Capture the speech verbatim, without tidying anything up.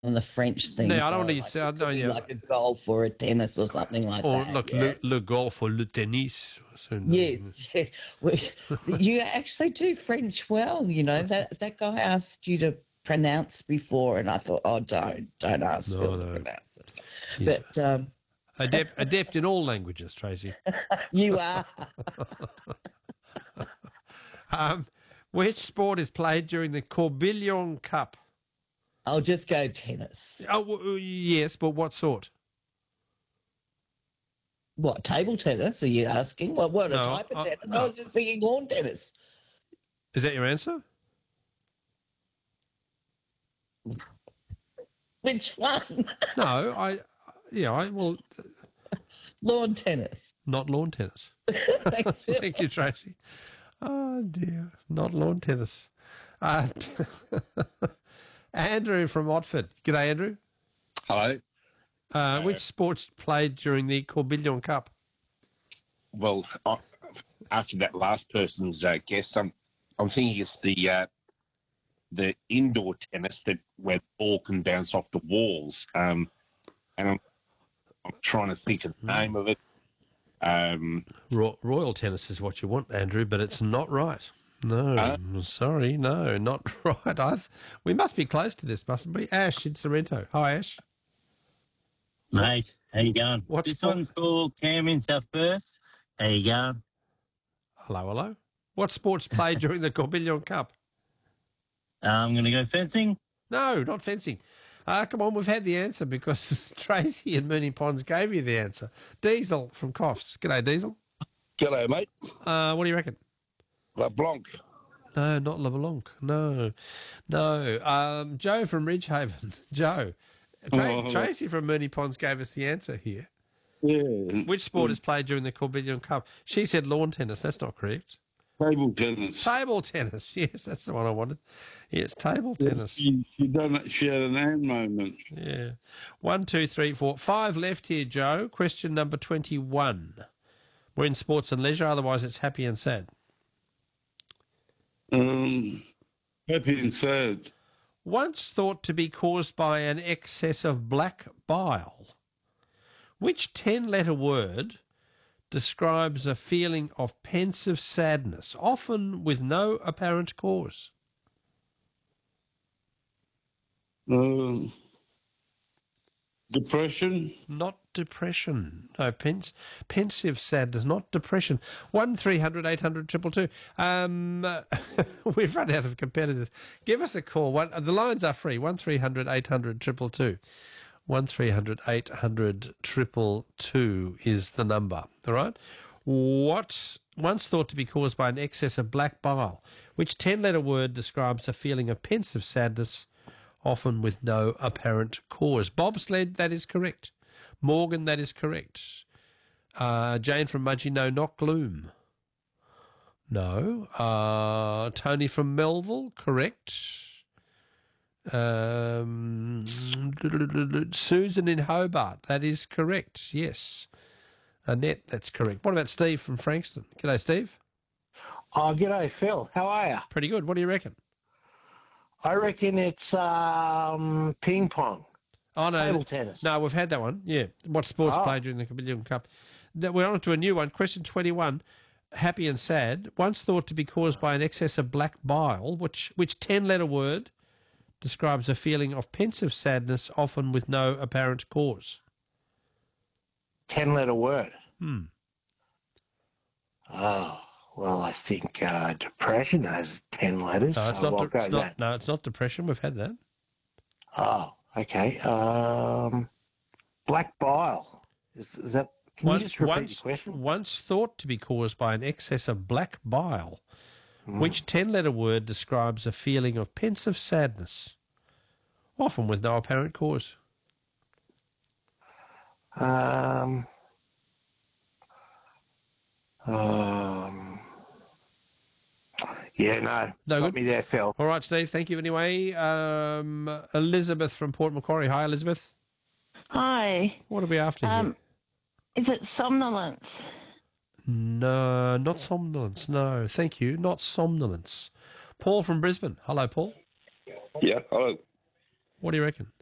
on the French thing. No, I don't want so, to like, say, I it could know, be yeah. like a golf or a tennis or something like Or that. like yeah. le, le golf or le tennis. So, no. Yes, yes. We, you actually do French well. You know that that guy asked you to pronounce before, and I thought, oh, don't don't ask No, Phil to no. pronounce it. He's But um, adept, adept in all languages, Tracy. you are. Um, which sport is played during the Corbillon Cup? I'll just go tennis. Oh, w- yes, but what sort? What, table tennis? Are you asking? What what a No, type of uh, tennis? I no. was just thinking lawn tennis. Is that your answer? Which one? No, I, yeah, I well, Lawn tennis. not lawn tennis. Thanks, Phil. Thank you, Tracy. Oh dear, not lawn tennis. Uh, Andrew from Watford. G'day, Andrew. Hello. Uh, which sports played during the Corbillon Cup? Well, I, after that last person's uh, guess, I'm I'm thinking it's the uh, the indoor tennis that where the ball can bounce off the walls. Um, and I'm I'm trying to think of the name of it. Um, Ro- Royal tennis is what you want, Andrew, but it's not right. No, Uh? I'm sorry, no, not right. I th- we must be close to this, mustn't we? Ash in Sorrento. Hi, Ash. Mate, how you going? What's this sport- one's called Cam in South Perth. How you going? Hello, hello. What sports played during the Corbillon Cup? Uh, I'm going to go fencing. No, not fencing. Uh, come on, we've had the answer because Tracy and Mooney Ponds gave you the answer. Diesel from Coffs. G'day, Diesel. G'day, mate. Uh, what do you reckon? La Blanc. No, not LeBlanc. No, no. Um, Joe from Ridgehaven. Joe. Tra- Oh. Tracy from Mooney Ponds gave us the answer here. Yeah. Which sport is played during the Corbillon Cup? She said lawn tennis. That's not correct. Table tennis. Table tennis. Yes, that's the one I wanted. Yes, table tennis. She, she done it. She had an hand moment. Yeah. One, two, three, four. Five left here, Joe. Question number twenty-one. We're in sports and leisure, otherwise it's happy and sad. Um, happy and sad. Once thought to be caused by an excess of black bile, which ten-letter word describes a feeling of pensive sadness, often with no apparent cause? Um, depression. Not depression. No, pens- pensive sadness, not depression. One three hundred eight hundred triple two. Um, we've run out of competitors. Give us a call. One, the lines are free. One three hundred eight hundred triple two. One three hundred eight hundred triple two is the number. All right. What once thought to be caused by an excess of black bile, which ten-letter word describes a feeling of pensive sadness, often with no apparent cause. Bobsled, that is correct. Morgan, that is correct. Uh, Jane from Mudgee, no, not gloom. No. Uh, Tony from Melville, correct. Um, Susan in Hobart, that is correct, yes. Annette, that's correct. What about Steve from Frankston? G'day, Steve. Oh, g'day, Phil. How are you? Pretty good. What do you reckon? I reckon it's um, ping pong. Oh, no. Table tennis. No, we've had that one. Yeah. What sports Oh. played during the Corbillon Cup? That- We're on to a new one. Question twenty-one. Happy and sad. Once thought to be caused by an excess of black bile, which which ten-letter word describes a feeling of pensive sadness, often with no apparent cause? Ten-letter word. Hmm. Oh, well, I think uh, depression has ten letters. No, it's so not. I'll De- go it's not that. no, it's not depression. We've had that. Oh, okay. Um, black bile. Is, is that? Can Once, you just repeat once, the question? once thought to be caused by an excess of black bile, Hmm. which ten-letter word describes a feeling of pensive sadness, often with no apparent cause? Um, um, yeah, no. No Got good. me there, Phil. All right, Steve. Thank you anyway. Um, Elizabeth from Port Macquarie. Hi, Elizabeth. Hi. What are we after Um, here? is it somnolence? No, not somnolence. No, thank you. Not somnolence. Paul from Brisbane. Hello, Paul. Yeah, hello. What do you reckon?